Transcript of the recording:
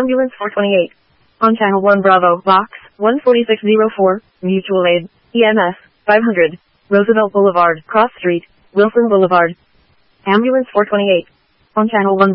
Ambulance 428. On Channel 1 Bravo, Box 14604, Mutual Aid, EMS 500, Roosevelt Boulevard, Cross Street, Wilson Boulevard. Ambulance 428. On Channel 1